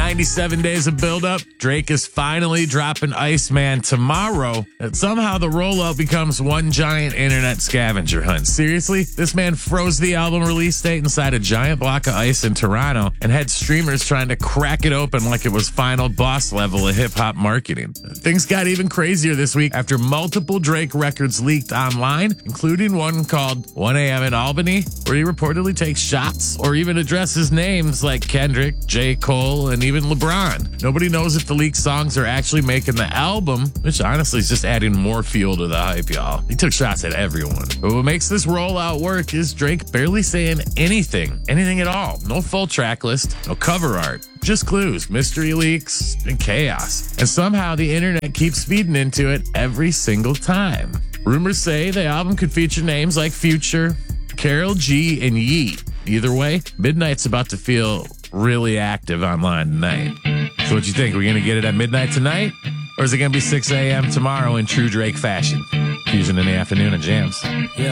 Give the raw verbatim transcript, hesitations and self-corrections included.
ninety-seven days of buildup, Drake is finally dropping Iceman tomorrow. And somehow the rollout becomes one giant internet scavenger hunt. Seriously? This man froze the album release date inside a giant block of ice in Toronto and had streamers trying to crack it open like it was final boss level of hip-hop marketing. Things got even crazier this week after multiple Drake records leaked online, including one called one a.m. in Albany, where he reportedly takes shots or even addresses names like Kendrick, J. Cole, and even LeBron. Nobody knows if the leaked songs are actually making the album, which honestly is just adding more fuel to the hype, y'all. He took shots at everyone. But what makes this rollout work is Drake barely saying anything, anything at all. No full track list, no cover art. Just clues, mystery leaks, and chaos. And somehow the internet keeps feeding into it every single time. Rumors say the album could feature names like Future, Karol G, and Yeet. Either way, Midnight's about to feel really active online tonight. So what you think? Are we going to get it at midnight tonight? Or is it going to be six a.m. tomorrow in true Drake fashion? Fusion in the afternoon and jams. Yeah.